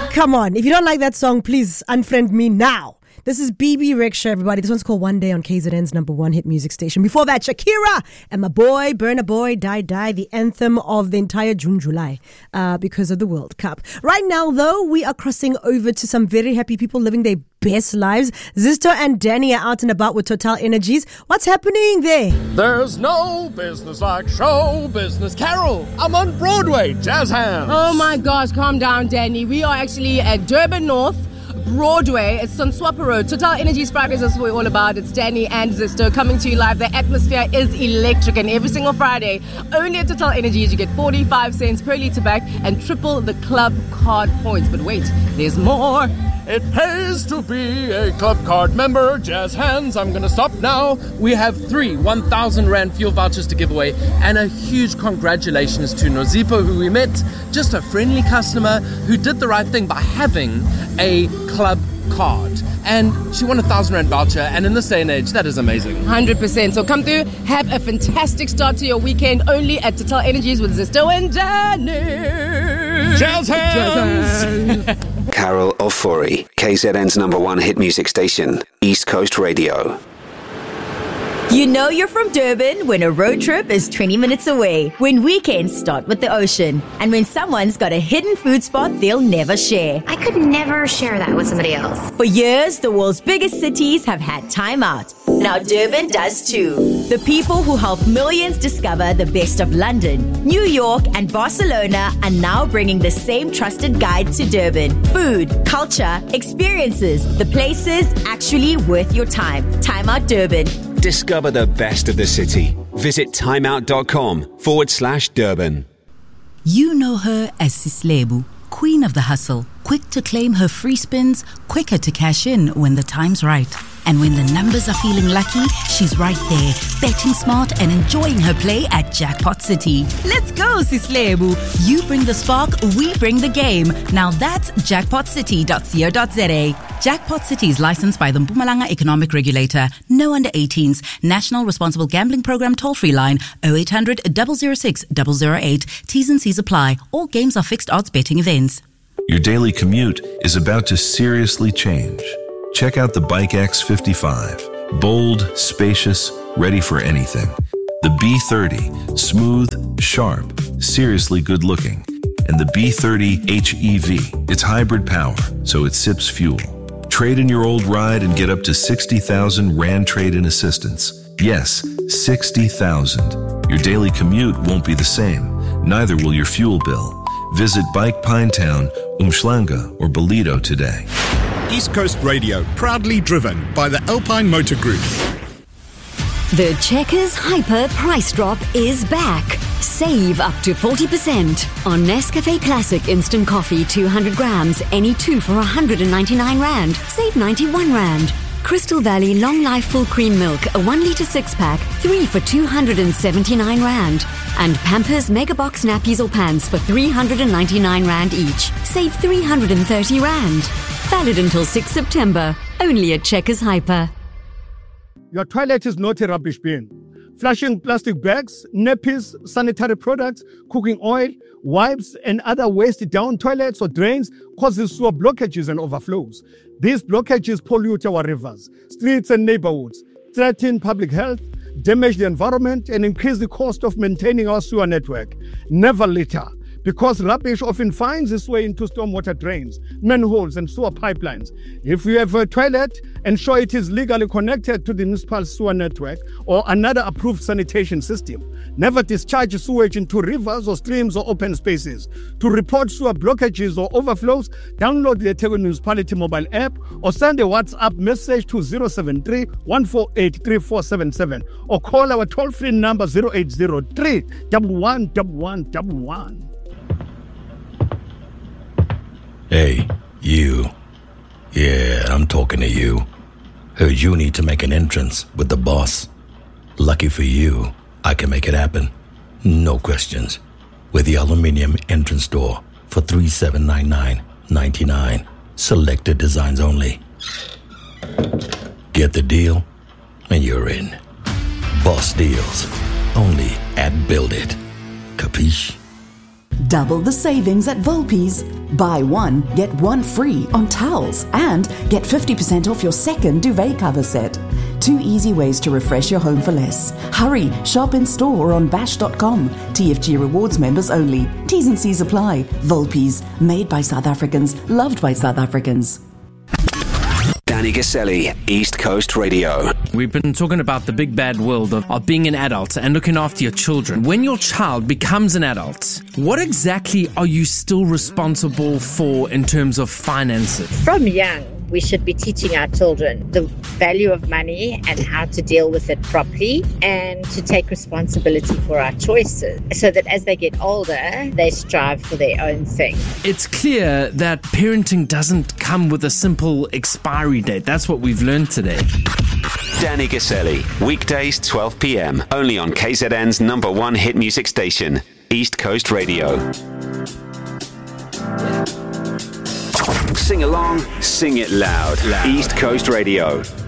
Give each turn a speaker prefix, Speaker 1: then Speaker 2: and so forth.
Speaker 1: Come on. If you don't like that song, please unfriend me now. This is BB Rexha, everybody. This one's called One Day on KZN's #1 hit music station. Before that, Shakira and My Boy, Burna Boy, Die Die, the anthem of the entire June, July, because of the World Cup. Right now, though, we are crossing over to some very happy people living their best lives. Zisto and Danny are out and about with Total Energies. What's happening there?
Speaker 2: There's no business like show business. Carol, I'm on Broadway, jazz hands.
Speaker 3: Oh my gosh, calm down, Danny. We are actually at Durban North Broadway. It's on Swapper Road. Total Energies Fridays is what we're all about. It's Danny and Zisto coming to you live. The atmosphere is electric, and every single Friday, only at Total Energies, you get 45 cents per litre back and triple the club card points. But wait, there's more.
Speaker 2: It pays to be a club card member. Jazz hands, I'm going to stop now. We have 3 1,000 Rand fuel vouchers to give away, and a huge congratulations to Nozipo, who we met, just a friendly customer who did the right thing by having a club card. And she won a 1,000 Rand voucher, and in this day and age, that is amazing.
Speaker 3: 100%. So come through, have a fantastic start to your weekend, only at Total Energies with Zisto and Danny.
Speaker 2: Jazz hands!
Speaker 4: Carol Ofori, KZN's #1 hit music station, East Coast Radio.
Speaker 5: You know you're from Durban when a road trip is 20 minutes away, when weekends start with the ocean, and when someone's got a hidden food spot they'll never share.
Speaker 6: I could never share that with somebody else.
Speaker 5: For years, the world's biggest cities have had Time Out. Now Durban does too. The people who help millions discover the best of London, New York, and Barcelona are now bringing the same trusted guide to Durban. Food, culture, experiences, the places actually worth your time. Time Out Durban.
Speaker 7: Discover the best of the city. Visit timeout.com/Durban.
Speaker 8: You know her as Sislebu, queen of the hustle, quick to claim her free spins, quicker to cash in when the time's right. And when the numbers are feeling lucky, she's right there, betting smart and enjoying her play at Jackpot City. Let's go, Sislebu. You bring the spark, we bring the game. Now that's jackpotcity.co.za. Jackpot City is licensed by the Mpumalanga Economic Regulator. No under 18s. National Responsible Gambling Program toll-free line 0800 006 008. T's and C's apply. All games are fixed odds betting events.
Speaker 9: Your daily commute is about to seriously change. Check out the Bike X55. Bold, spacious, ready for anything. The B30, smooth, sharp, seriously good looking. And the B30 HEV, it's hybrid power, so it sips fuel. Trade in your old ride and get up to 60,000 Rand trade-in assistance. Yes, 60,000. Your daily commute won't be the same. Neither will your fuel bill. Visit Bike Pinetown, Umhlanga, or Ballito today.
Speaker 10: East Coast Radio, proudly driven by the Alpine Motor Group.
Speaker 11: The Checkers Hyper Price Drop is back. Save up to 40% on Nescafe Classic Instant Coffee 200 grams, any 2 for 199 Rand. Save 91 Rand. Crystal Valley Long Life Full Cream Milk, a 1 litre 6-pack, 3 for 279 Rand. And Pampers Mega Box Nappies or Pants for 399 Rand each. Save 330 Rand. Valid until 6 September. Only at Checkers Hyper.
Speaker 12: Your toilet is not a rubbish bin. Flushing plastic bags, nappies, sanitary products, cooking oil, wipes, and other waste down toilets or drains causes sewer blockages and overflows. These blockages pollute our rivers, streets, and neighborhoods, threaten public health, damage the environment, and increase the cost of maintaining our sewer network. Never litter, because rubbish often finds its way into stormwater drains, manholes, and sewer pipelines. If you have a toilet, ensure it is legally connected to the municipal sewer network or another approved sanitation system. Never discharge sewage into rivers or streams or open spaces. To report sewer blockages or overflows, download the eThekwini Municipality mobile app or send a WhatsApp message to 073 148 3477 or call our toll-free number 0803 111111.
Speaker 13: Hey, you. Yeah, I'm talking to you. Heard you need to make an entrance with the boss. Lucky for you, I can make it happen. No questions. With the aluminium entrance door for $3,799.99. Selected designs only. Get the deal, and you're in. Boss deals. Only at Build It. Capiche?
Speaker 14: Double the savings at Volpi's. Buy one, get one free on towels and get 50% off your second duvet cover set. 2 easy ways to refresh your home for less. Hurry, shop in store or on bash.com. TFG Rewards members only. T's and C's apply. Volpi's, made by South Africans, loved by South Africans.
Speaker 4: Danny Gaselli, East Coast Radio.
Speaker 2: We've been talking about the big bad world of being an adult and looking after your children. When your child becomes an adult, what exactly are you still responsible for in terms of finances?
Speaker 15: From young, we should be teaching our children the value of money and how to deal with it properly and to take responsibility for our choices so that as they get older, they strive for their own thing.
Speaker 2: It's clear that parenting doesn't come with a simple expiry date. That's what we've learned today.
Speaker 4: Danny Gaselli, weekdays 12 p.m. only on KZN's #1 hit music station, East Coast Radio. Sing along, sing it loud. East Coast Radio.